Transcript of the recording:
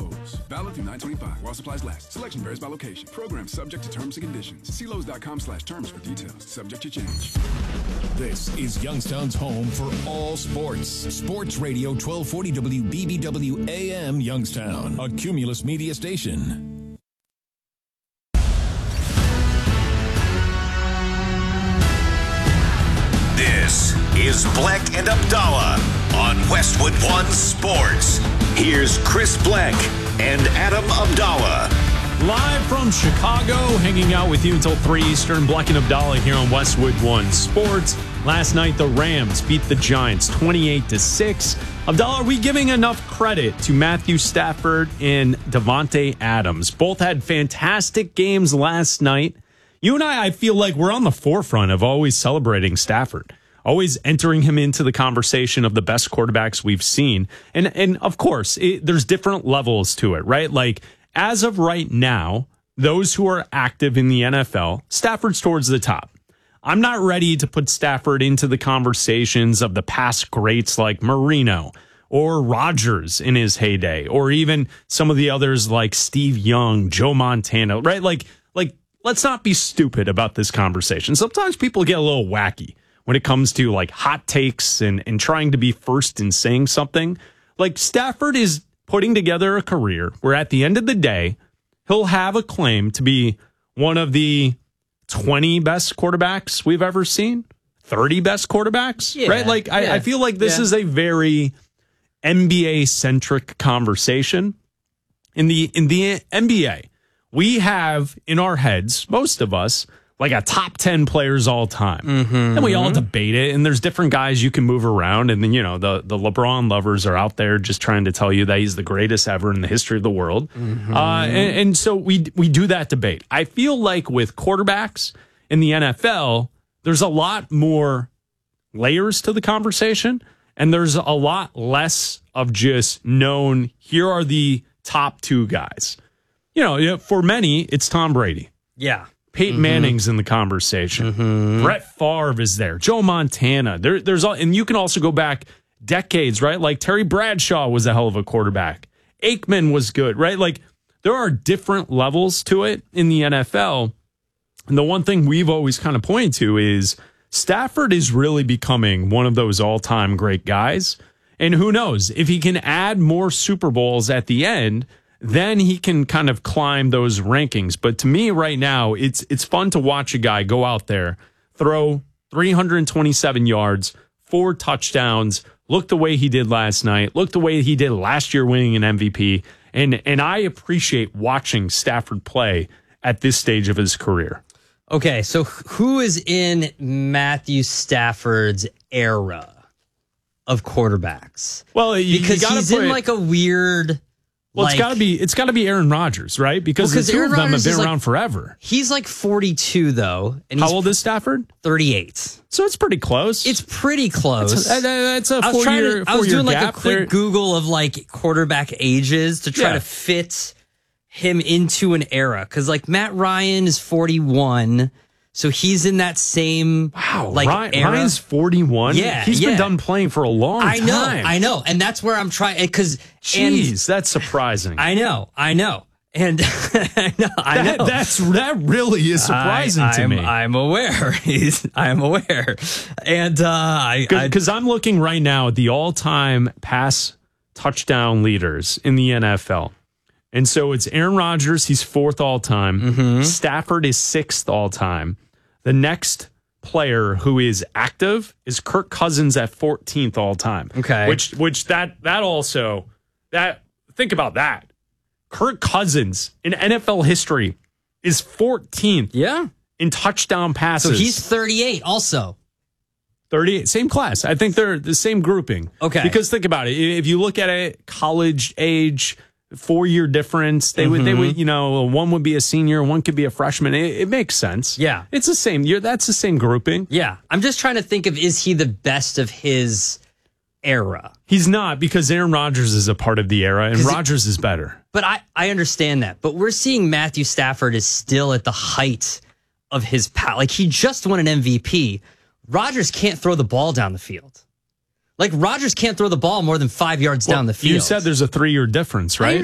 Lowe's. Valid through 9/25 while supplies last. Selection varies by location. Program subject to terms and conditions. See Lowe's.com/terms for details. Subject to change. This is Youngstown's home for all sports. Sports Radio 1240 WBBW AM Youngstown, a Cumulus media station. This is Bleck and Abdallah on Westwood One Sports. Here's Chris Bleck and Adam Abdallah. Live from Chicago, hanging out with you until 3 Eastern. Bleck and Abdallah here on Westwood One Sports. Last night, the Rams beat the Giants 28-6. Abdallah, are we giving enough credit to Matthew Stafford and Davante Adams? Both had fantastic games last night. You and I feel like we're on the forefront of always celebrating Stafford, always entering him into the conversation of the best quarterbacks we've seen. And of course, there's different levels to it, right? Like, as of right now, those who are active in the NFL, Stafford's towards the top. I'm not ready to put Stafford into the conversations of the past greats like Marino or Rodgers in his heyday, or even some of the others like Steve Young, Joe Montana, right? Like, let's not be stupid about this conversation. Sometimes people get a little wacky when it comes to like hot takes and trying to be first in saying something. Like, Stafford is putting together a career where at the end of the day, he'll have a claim to be one of the 20 best quarterbacks we've ever seen, 30 best quarterbacks, right? Like, I feel like this is a very NBA-centric conversation. In the NBA, we have in our heads, most of us, like a top 10 players all time. And we all debate it, and there's different guys you can move around. And then, you know, the LeBron lovers are out there just trying to tell you that he's the greatest ever in the history of the world. And so we do that debate. I feel like with quarterbacks in the NFL, there's a lot more layers to the conversation, and there's a lot less of just known, here are the top two guys. You know, for many, it's Tom Brady. Yeah. Peyton Manning's in the conversation. Brett Favre is there. Joe Montana. There's all, and you can also go back decades, right? Like Terry Bradshaw was a hell of a quarterback. Aikman was good, right? Like, there are different levels to it in the NFL. And the one thing we've always kind of pointed to is Stafford is really becoming one of those all-time great guys. And who knows, if he can add more Super Bowls at the end, then he can kind of climb those rankings. But to me right now, it's fun to watch a guy go out there, throw 327 yards, 4 touchdowns, look the way he did last night, look the way he did last year winning an MVP. And I appreciate watching Stafford play at this stage of his career. Okay, so who is in Matthew Stafford's era of quarterbacks? Well, because he's in like a weird... Well, it's got to be Aaron Rodgers, right? Because the two of them have been around forever. He's like 42, though. And how old is Stafford? 38. So it's pretty close. It's pretty close. That's a 4 year gap. I was doing like a quick Google of like quarterback ages to try to fit him into an era. Because like Matt Ryan is 41. So he's in that same era. Ryan's 41? Yeah. He's been done playing for a long time. I know. And that's where I'm trying, because... Jeez, that's surprising. I know. And I know. That really is surprising to me. I'm aware. I'm aware. And because I'm looking right now at the all-time pass touchdown leaders in the NFL. And so it's Aaron Rodgers, he's 4th all-time. Stafford is 6th all-time. The next player who is active is Kirk Cousins at 14th all-time. Okay. Which that also, think about that. Kirk Cousins in NFL history is 14th in touchdown passes. So he's 38 also. 38, same class. I think they're the same grouping. Okay. Because think about it. If you look at it, college age, 4-year difference, they would, you know, one would be a senior, one could be a freshman. It makes sense. Yeah. It's the same year. That's the same grouping. Yeah. I'm just trying to think of, is he the best of his era? He's not, because Aaron Rodgers is a part of the era, and Rodgers is better. But I understand that. But we're seeing Matthew Stafford is still at the height of his power. Like, he just won an MVP. Rodgers can't throw the ball down the field. Like, Rodgers can't throw the ball more than 5 yards down the field. You said there's a 3-year difference, right?